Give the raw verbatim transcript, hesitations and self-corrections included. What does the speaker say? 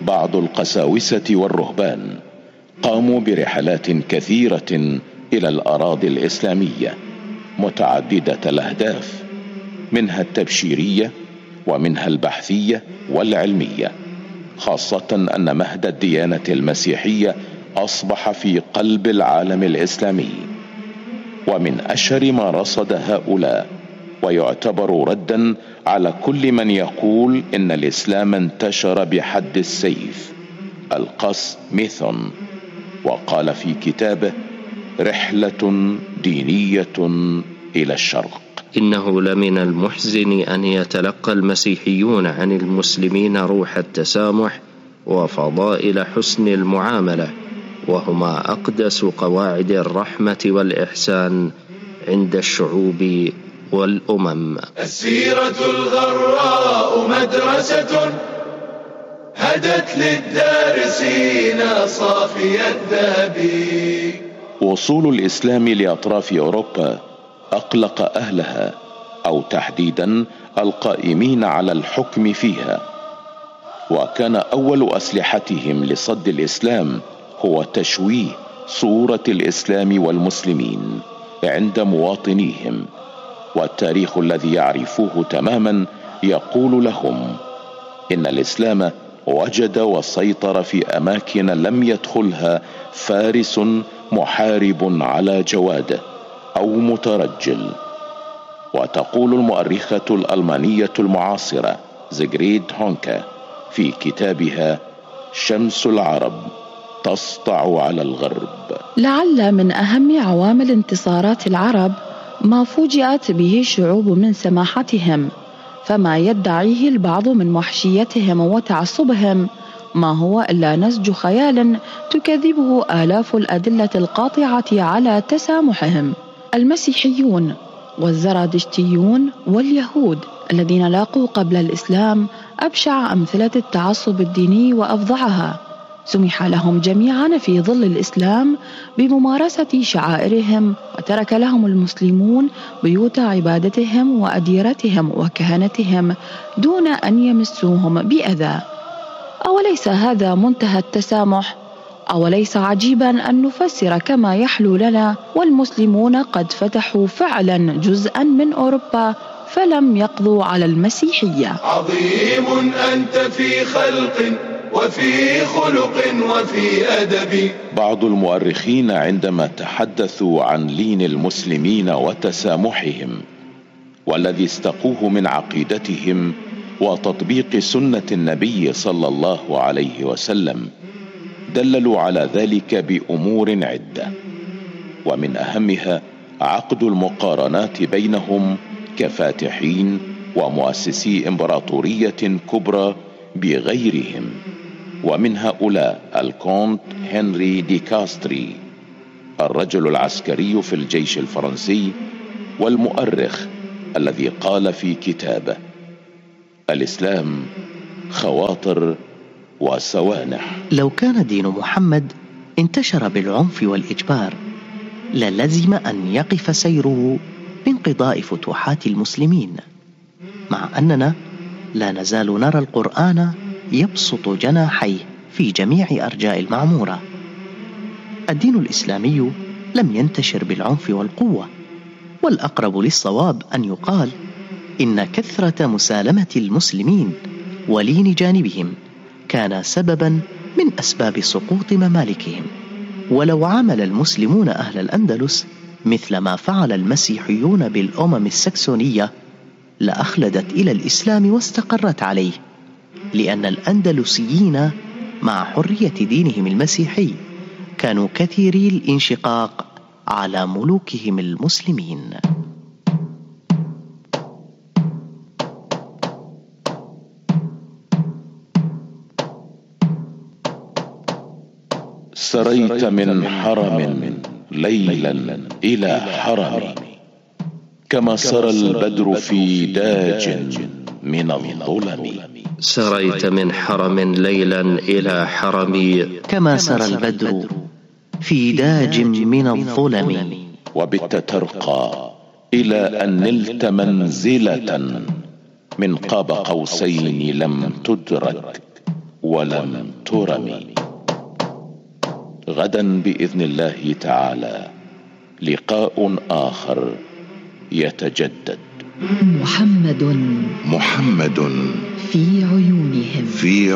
بعض القساوسة والرهبان قاموا برحلات كثيرة إلى الأراضي الإسلامية متعددة الأهداف، منها التبشيرية ومنها البحثية والعلمية، خاصة أن مهد الديانة المسيحية أصبح في قلب العالم الإسلامي. ومن أشهر ما رصد هؤلاء ويعتبر ردا على كل من يقول إن الإسلام انتشر بحد السيف القس ميثون، وقال في كتابه رحلة دينية إلى الشرق: إنه لمن المحزن أن يتلقى المسيحيون عن المسلمين روح التسامح وفضائل حسن المعاملة، وهما أقدس قواعد الرحمة والإحسان عند الشعوب والأمم. السيرة الغراء مدرسة هدت للدارسين صافي الذهب. وصول الإسلام لأطراف أوروبا أقلق أهلها، أو تحديدا القائمين على الحكم فيها، وكان أول أسلحتهم لصد الإسلام هو تشويه صورة الإسلام والمسلمين عند مواطنيهم. والتاريخ الذي يعرفوه تماما يقول لهم إن الإسلام وجد وسيطر في أماكن لم يدخلها فارس محارب على جواده أو مترجل. وتقول المؤرخة الألمانية المعاصرة زيغريد هونكا في كتابها شمس العرب تسطع على الغرب: لعل من أهم عوامل انتصارات العرب ما فوجئت به الشعوب من سماحتهم، فما يدعيه البعض من وحشيتهم وتعصبهم ما هو إلا نسج خيال تكذبه آلاف الأدلة القاطعة على تسامحهم. المسيحيون والزرادشتيون واليهود الذين لاقوا قبل الإسلام أبشع أمثلة التعصب الديني وأفظعها، سمح لهم جميعا في ظل الإسلام بممارسة شعائرهم، وترك لهم المسلمون بيوت عبادتهم وأديرتهم وكهنتهم دون أن يمسوهم بأذى. أوليس هذا منتهى التسامح؟ أوليس عجيبا أن نفسر كما يحلو لنا والمسلمون قد فتحوا فعلا جزءا من أوروبا فلم يقضوا على المسيحية؟ عظيم أنت في خلق وفي خلق وفي أدب. بعض المؤرخين عندما تحدثوا عن لين المسلمين وتسامحهم والذي استقوه من عقيدتهم وتطبيق سنة النبي صلى الله عليه وسلم دللوا على ذلك بأمور عدة، ومن أهمها عقد المقارنات بينهم كفاتحين ومؤسسي إمبراطورية كبرى بغيرهم. ومن هؤلاء الكونت هنري دي كاستري الرجل العسكري في الجيش الفرنسي والمؤرخ الذي قال في كتابه الإسلام خواطر وسوانح: لو كان دين محمد انتشر بالعنف والإجبار للزم أن يقف سيره بانقضاء فتوحات المسلمين، مع أننا لا نزال نرى القرآن يبسط جناحيه في جميع أرجاء المعمورة. الدين الإسلامي لم ينتشر بالعنف والقوة، والأقرب للصواب أن يقال إن كثرة مسالمة المسلمين ولين جانبهم كان سببا من أسباب سقوط ممالكهم. ولو عامل المسلمون أهل الأندلس مثل ما فعل المسيحيون بالأمم السكسونية لأخلدت إلى الإسلام واستقرت عليه، لأن الأندلسيين مع حرية دينهم المسيحي كانوا كثيري الانشقاق على ملوكهم المسلمين. سريت من حرم ليلا إلى حرم كما سرى البدر في داج من الظلم. سريت من حرم ليلا إلى حرم كما سرى البدر في داج من الظلم. وبت ترقى إلى أن نلت منزلة من قاب قوسين لم تدرك ولم ترمي. غدا بإذن الله تعالى لقاء آخر يتجدد. محمد محمد في عيونهم في